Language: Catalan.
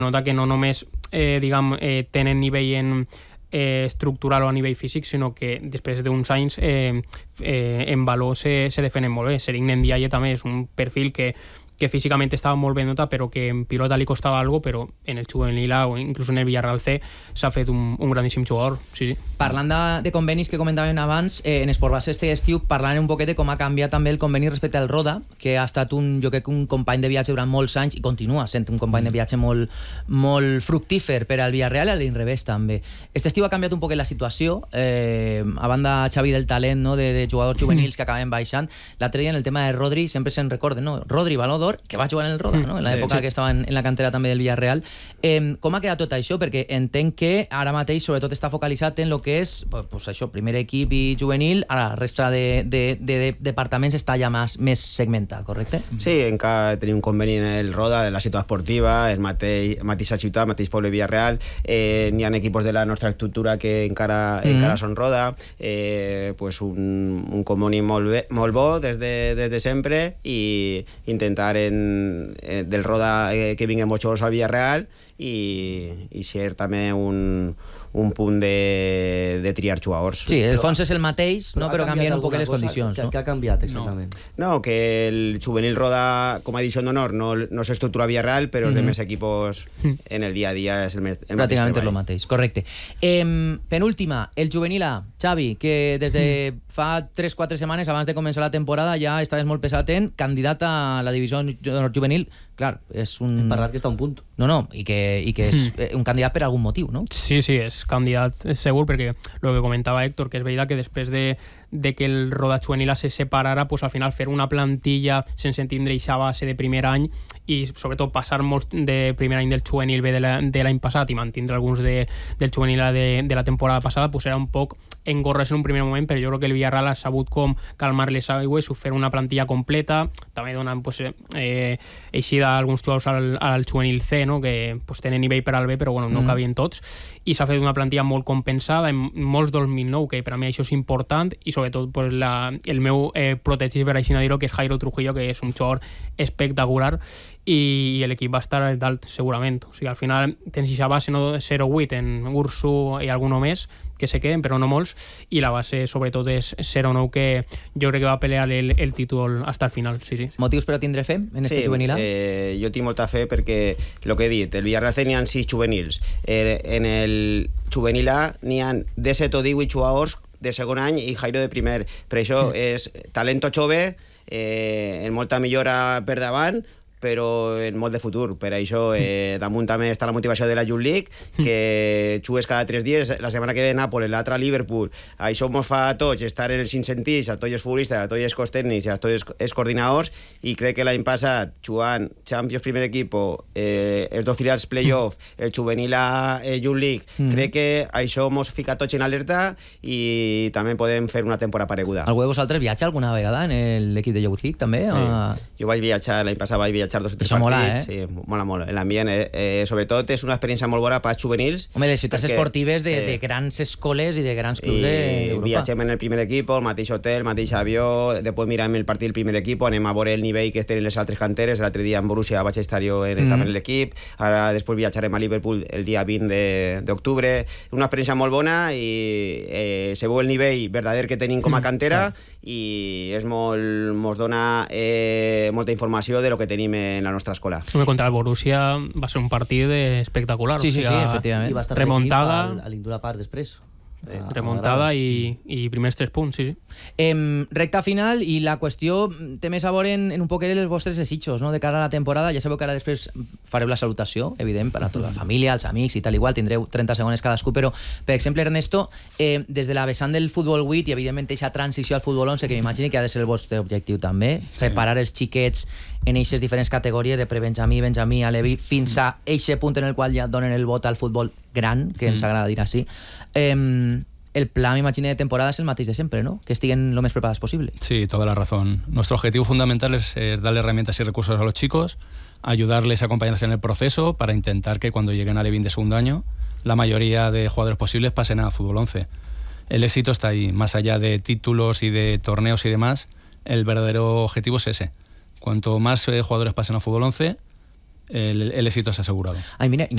nota que no només tenen nivell estructural o a nivell físic, sinó que després d'uns anys en valor se defenen molt bé. Serigne Ndiaye també és un perfil que físicamente estaba molt ben nota, però que en pilota li costava algo, però en el juvenil A o inclús en el Villarreal C s'ha fet un grandíssim jugador. Sí. Parlant de convenis que comentàvem abans, en Esportbase este estiu parlant un poquet de com ha canviat també el conveni respecte al Roda, que ha estat jo crec que un company de viatge durant molts anys i continua sent un company de viatge molt fructífer per al Villarreal i a l'inrevés també. Este estiu ha canviat un poquet la situació, a banda, Xavi, del talent, no, de jugadors juvenils que acaben baixant. L'altre dia en el tema de Rodri sempre se'n recorden, no? Rodri, Baló d'Or, que va jugar en el Roda, no? En l'època que estava en la cantera també del Villarreal. Com ha quedat tot això? Perquè entenc que ara mateix sobretot està focalitzat en el que és això, primer equip i juvenil, ara la resta de departaments està ja més segmentat, correcte? Sí, encara tenim un conveni en el Roda, de la ciutat esportiva, el mateixa ciutat, el mateix poble Villarreal, n'hi ha equips de la nostra estructura que encara són Roda, un conveni molt bo des de sempre, i intentar del Roda que vinguen molts jugadors al Villarreal i ser també un punt de triar jugadors. Sí, el fons és el mateix, no? Però canvien un poc les condicions. Què ha canviat exactament? No, que el juvenil Roda, com a edició d'honor, no s'estructura Villarreal, però els demés equipos en el dia a dia és el mateix. Pràcticament és el mateix, correcte. Penúltima, el juvenil A, Xavi, que des de fa 3-4 setmanes abans de començar la temporada ja estaves molt pesat candidat a la divisió d'honor juvenil. Clar, és un... Hem parlat que està a un punt. No, i que és un candidat per algun motiu, no? Sí, és candidat segur, perquè el que comentava Héctor, que és veritat que després de que el Roda juvenil se separara, pues al final fer una plantilla sense tindre aquesta base de primer any i sobretot passar molts de primer any del juvenil B de l'any passat i mantindre alguns del juvenil A de la temporada passada, pues era un poc engorres en un primer moment, però jo crec que el Villarreal ha sabut com calmar les aigües o fer una plantilla completa, també donant eixida alguns jugadors al juvenil C, no? Que tenen nivell per al B, però no cabien tots, i s'ha fet una plantilla molt compensada en molts 2009, que per a mi això és important, i sobretot el meu protegit, per així dir-ho, que és Jairo Trujillo, que és un jugador espectacular, i l'equip va estar dalt segurament. O sigui, al final tens aquesta base 0-8 en Ursu i algun més que se queden, però no molts, i la base sobretot és 0-9, que jo crec que va pelear el títol fins al final. Sí. Motius per a tindre fe en este juvenil A? Jo tinc molta fe perquè, el que he dit, el Villarreal n'hi ha 6 juvenils. En el juvenil A n'hi ha 17 o 18 jugadors de segon any i Jairo de primer. Per això és talento jove, en molta millora per davant, però en molt de futur. Per això damunt també està la motivació de la Youth League, que jugues cada 3 dies, la setmana que ve Nàpols, l'altra Liverpool. Això ens fa a tots estar en els 5 sentits, a tots els futbolistes, a tots els cos tècnics i a tots els coordinadors, i crec que l'any passat, jugant Champions primer equip, els 2 filials playoff, el juvenil a Youth League, crec que això ens fica tots en alerta i també podem fer una temporada pareguda. Algú de vosaltres viatja alguna vegada en l'equip de Youth League, també? Jo vaig viatjar, l'any passat vaig viatjar 2 o 3 partits. Mola, sí, mola. L'ambient, sobretot, és una experiència molt bona per als juvenils. Home, les ciutats esportives de grans escoles i de grans clubs d'Europa. Viatgem en el primer equip, el mateix hotel, el mateix avió, després mirem el partit del primer equip, anem a veure el nivell que tenen les altres canteres. L'altre dia en Borussia vaig estar jo també en l'equip, ara després viatjarem a Liverpool el dia 20 d'octubre. Una experiència molt bona i se veu el nivell verdader que tenim com a cantera i ens dona molta informació de lo que tenim en la nostra escola. Contra el Borussia va ser un partit espectacular. Sí, efectivament. I va estar remontada a l'Indura Park després. Remontada i primers 3 punts, sí. Recta final, i la qüestió té més a veure en un poc els vostres desitjos, no? De cara a la temporada. Ja sabeu que ara després fareu la salutació, evident, per a tota la família, els amics i tal igual, tindreu 30 segons cadascú, però, per exemple, Ernesto, des de la vessant del futbol 8 i evidentment aquesta transició al futbol 11, que m'imagino que ha de ser el vostre objectiu també, preparar els xiquets en aquestes diferents categories de prebenjamí, benjamí, aleví, fins a aquest punt en el qual ja donen el vot al futbol gran, que ens agrada dir així. El plan, me imagino, de temporada es el mateix de siempre, ¿no? Que estén lo más preparados posible. Sí, toda la razón. Nuestro objetivo fundamental es darle herramientas y recursos a los chicos, ayudarles a acompañarles en el proceso para intentar que cuando lleguen a Levin de segundo año, la mayoría de jugadores posibles pasen a fútbol 11. El éxito está ahí, más allá de títulos y de torneos y demás, el verdadero objetivo es ese. Cuanto más jugadores pasen a fútbol 11, el éxito es asegurado. Ay, mira,